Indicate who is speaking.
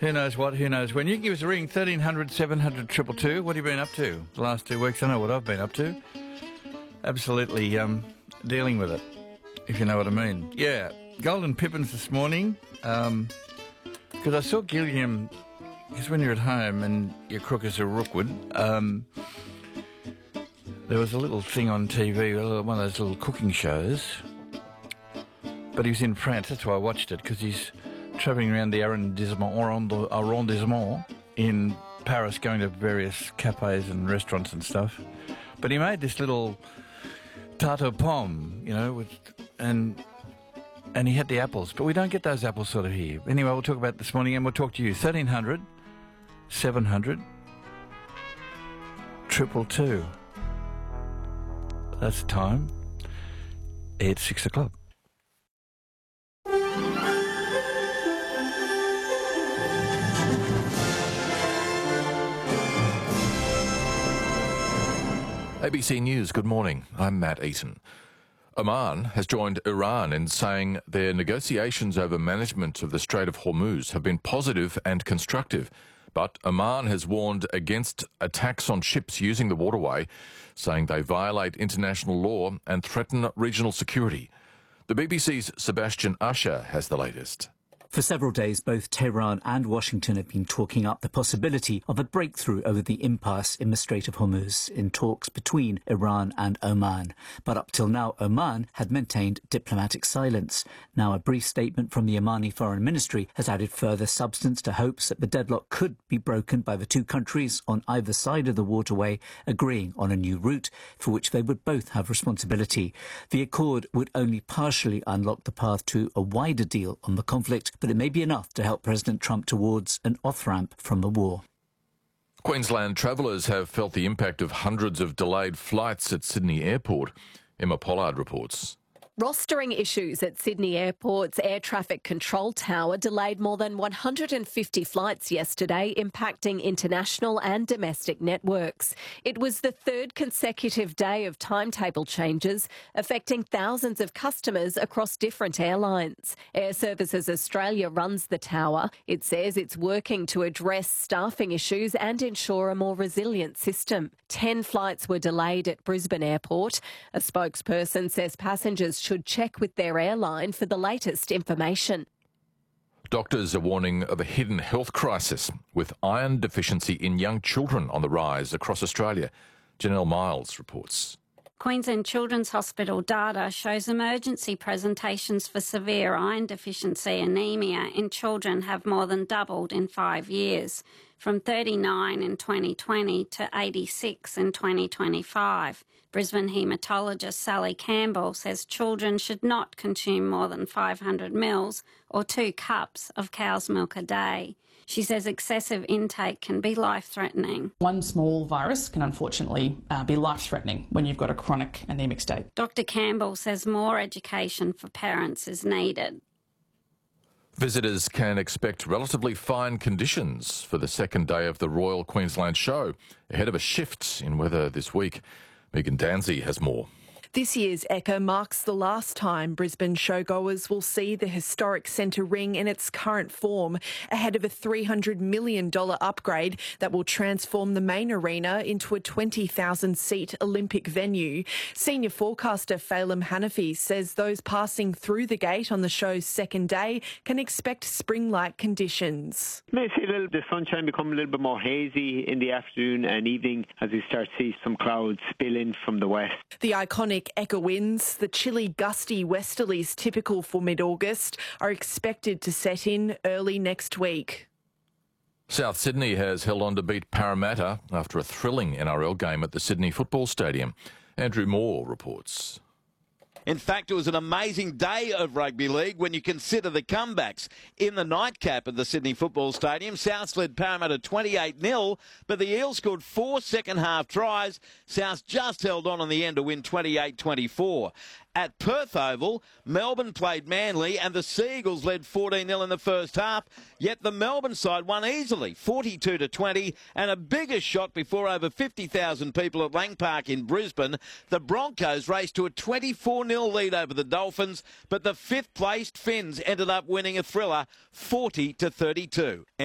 Speaker 1: Who knows what, who knows when. You can give us a ring, 1300 700 222. What have you been up to the last 2 weeks? I know what I've been up to. Absolutely dealing with it, if you know what I mean. Yeah, Golden Pippins this morning, because I saw Gilliam, because when you're at home and your crook is a Rookwood, there was a little thing on TV, one of those little cooking shows, but he was in France, that's why I watched it, because he's travelling around the arrondissement in Paris, going to various cafes and restaurants and stuff. But he made this little tarte aux pommes, you know, and he had the apples. But we don't get those apples sort of here. Anyway, we'll talk about it this morning, and we'll talk to you. 1300 700 222. That's the time. It's 6 o'clock.
Speaker 2: ABC News, good morning. I'm Matt Eaton. Oman has joined Iran in saying their negotiations over management of the Strait of Hormuz have been positive and constructive. But Oman has warned against attacks on ships using the waterway, saying they violate international law and threaten regional security. The BBC's Sebastian Usher has the latest.
Speaker 3: For several days, both Tehran and Washington have been talking up the possibility of a breakthrough over the impasse in the Strait of Hormuz in talks between Iran and Oman. But up till now, Oman had maintained diplomatic silence. Now a brief statement from the Omani Foreign Ministry has added further substance to hopes that the deadlock could be broken by the two countries on either side of the waterway agreeing on a new route for which they would both have responsibility. The accord would only partially unlock the path to a wider deal on the conflict, but it may be enough to help President Trump towards an off-ramp from the war.
Speaker 2: Queensland travellers have felt the impact of hundreds of delayed flights at Sydney Airport. Emma Pollard reports.
Speaker 4: Rostering issues at Sydney Airport's air traffic control tower delayed more than 150 flights yesterday, impacting international and domestic networks. It was the third consecutive day of timetable changes, affecting thousands of customers across different airlines. Air Services Australia runs the tower. It says it's working to address staffing issues and ensure a more resilient system. 10 flights were delayed at Brisbane Airport. A spokesperson says passengers should check with their airline for the latest information.
Speaker 2: Doctors are warning of a hidden health crisis with iron deficiency in young children on the rise across Australia. Janelle Miles reports.
Speaker 5: Queensland Children's Hospital data shows emergency presentations for severe iron deficiency anemia in children have more than doubled in 5 years, from 39 in 2020 to 86 in 2025. Brisbane haematologist Sally Campbell says children should not consume more than 500 mils or 2 cups of cow's milk a day. She says excessive intake can be life-threatening.
Speaker 6: One small virus can unfortunately be life-threatening when you've got a chronic anaemic state.
Speaker 5: Dr Campbell says more education for parents is needed.
Speaker 2: Visitors can expect relatively fine conditions for the second day of the Royal Queensland Show, ahead of a shift in weather this week. Megan Danzy has more.
Speaker 7: This year's Ekka marks the last time Brisbane showgoers will see the historic centre ring in its current form, ahead of a $300 million upgrade that will transform the main arena into a 20,000-seat Olympic venue. Senior forecaster Phelim Hanafi says those passing through the gate on the show's second day can expect spring-like conditions.
Speaker 8: You may see the sunshine become a little bit more hazy in the afternoon and evening as we start to see some clouds spill in from the west.
Speaker 7: The iconic Ekka winds, the chilly, gusty westerlies typical for mid-August, are expected to set in early next week.
Speaker 2: South Sydney has held on to beat Parramatta after a thrilling NRL game at the Sydney Football Stadium. Andrew Moore reports.
Speaker 9: In fact, it was an amazing day of rugby league when you consider the comebacks. In the nightcap at the Sydney Football Stadium, South led Parramatta 28-0, but the Eels scored 4 second-half tries. South just held on in the end to win 28-24. At Perth Oval, Melbourne played Manly and the Seagulls led 14-0 in the first half, yet the Melbourne side won easily, 42-20, and a bigger shot before over 50,000 people at Lang Park in Brisbane. The Broncos raced to a 24-0 lead over the Dolphins, but the fifth-placed Finns ended up winning a thriller, 40-32.